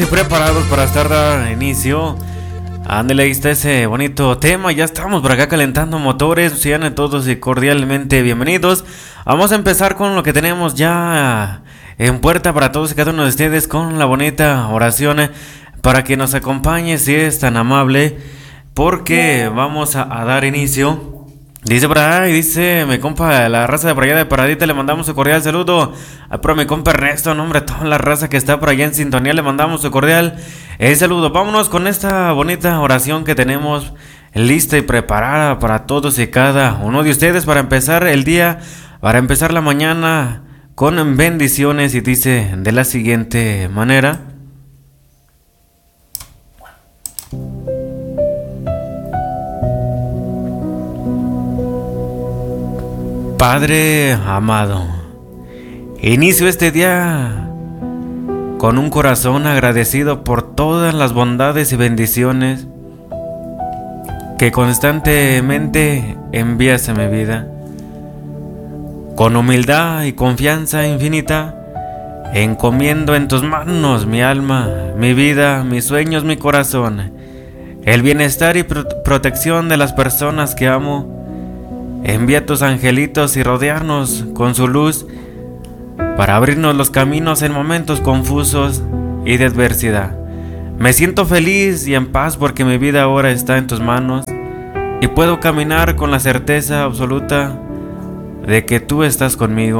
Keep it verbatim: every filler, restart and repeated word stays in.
Preparados para estar dando inicio. Ándale, ahí está ese bonito tema. Ya estamos por acá calentando motores. Sean todos y cordialmente bienvenidos. Vamos a empezar con lo que tenemos ya en puerta para todos y cada uno de ustedes, con la bonita oración para que nos acompañe, si es tan amable, porque vamos a, a dar inicio. Dice por ahí, dice mi compa, la raza de por allá de Paradita, le mandamos un cordial saludo. A pro mi compa Ernesto, nombre, toda la raza que está por allá en sintonía, le mandamos un cordial eh, saludo. Vámonos con esta bonita oración que tenemos lista y preparada para todos y cada uno de ustedes para empezar el día, para empezar la mañana con bendiciones, y dice de la siguiente manera. Padre amado, inicio este día con un corazón agradecido por todas las bondades y bendiciones que constantemente envías a mi vida. Con humildad y confianza infinita, encomiendo en tus manos mi alma, mi vida, mis sueños, mi corazón, el bienestar y pro- protección de las personas que amo. Envía tus angelitos y rodearnos con su luz para abrirnos los caminos en momentos confusos y de adversidad. Me siento feliz y en paz porque mi vida ahora está en tus manos y puedo caminar con la certeza absoluta de que tú estás conmigo.